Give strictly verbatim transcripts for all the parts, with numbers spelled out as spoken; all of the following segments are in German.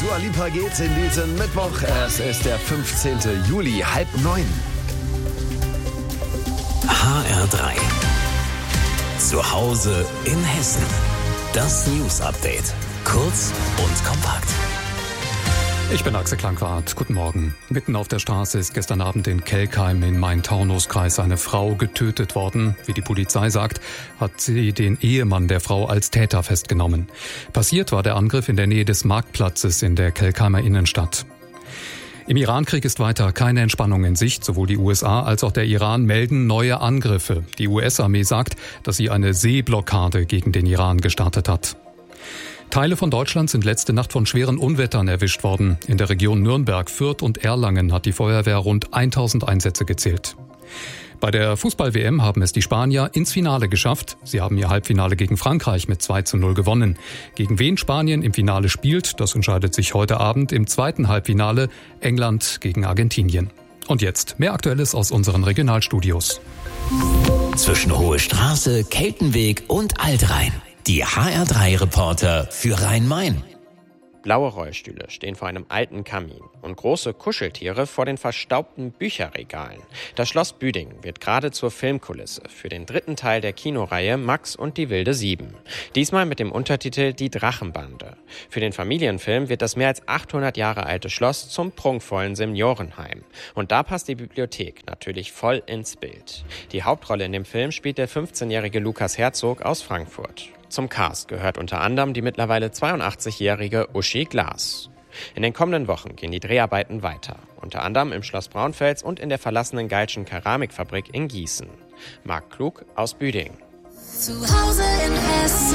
Dua Lipa geht in diesen Mittwoch. Es ist der fünfzehnte Juli, halb neun. H R drei. Zu Hause in Hessen. Das News Update. Kurz und kompakt. Ich bin Axel Klankwart. Guten Morgen. Mitten auf der Straße ist gestern Abend in Kelkheim im Main-Taunus-Kreis eine Frau getötet worden. Wie die Polizei sagt, hat sie den Ehemann der Frau als Täter festgenommen. Passiert war der Angriff in der Nähe des Marktplatzes in der Kelkheimer Innenstadt. Im Irankrieg ist weiter keine Entspannung in Sicht. Sowohl die U S A als auch der Iran melden neue Angriffe. Die U S-Armee sagt, dass sie eine Seeblockade gegen den Iran gestartet hat. Teile von Deutschland sind letzte Nacht von schweren Unwettern erwischt worden. In der Region Nürnberg, Fürth und Erlangen hat die Feuerwehr rund tausend Einsätze gezählt. Bei der Fußball-W M haben es die Spanier ins Finale geschafft. Sie haben ihr Halbfinale gegen Frankreich mit zwei zu null gewonnen. Gegen wen Spanien im Finale spielt, das entscheidet sich heute Abend im zweiten Halbfinale England gegen Argentinien. Und jetzt mehr Aktuelles aus unseren Regionalstudios. Zwischen Hohe Straße, Keltenweg und Altrhein. Die H R drei Reporter für Rhein-Main. Blaue Rollstühle stehen vor einem alten Kamin und große Kuscheltiere vor den verstaubten Bücherregalen. Das Schloss Büding wird gerade zur Filmkulisse für den dritten Teil der Kinoreihe Max und die wilde Sieben. Diesmal mit dem Untertitel Die Drachenbande. Für den Familienfilm wird das mehr als achthundert Jahre alte Schloss zum prunkvollen Seniorenheim. Und da passt die Bibliothek natürlich voll ins Bild. Die Hauptrolle in dem Film spielt der fünfzehnjährige Lukas Herzog aus Frankfurt. Zum Cast gehört unter anderem die mittlerweile zweiundachtzigjährige Uschi Glas. In den kommenden Wochen gehen die Dreharbeiten weiter, unter anderem im Schloss Braunfels und in der verlassenen Geitschen Keramikfabrik in Gießen. Marc Klug aus Büding. Zu Hause in Hessen.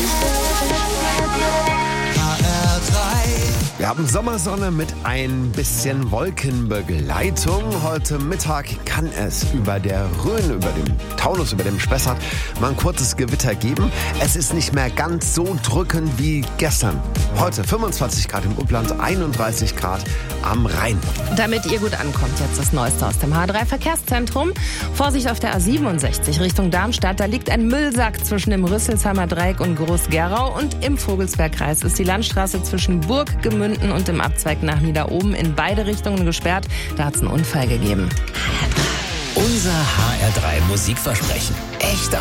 H R drei. Wir haben Sommersonne mit ein bisschen Wolkenbegleitung. Heute Mittag kann es über der Rhön, über dem Taunus, über dem Spessart mal ein kurzes Gewitter geben. Es ist nicht mehr ganz so drückend wie gestern. Heute fünfundzwanzig Grad im Upland, einunddreißig Grad am Rhein. Damit ihr gut ankommt, jetzt das Neueste aus dem H drei Verkehrszentrum. Vorsicht auf der A siebenundsechzig Richtung Darmstadt. Da liegt ein Müllsack zwischen dem Rüsselsheimer Dreieck und Groß-Gerau. Und im Vogelsbergkreis ist die Landstraße zwischen Burg, Gemünden und dem Abzweig nach Niederoben in beide Richtungen gesperrt. Da hat es einen Unfall gegeben. Unser H R drei Musikversprechen. Echter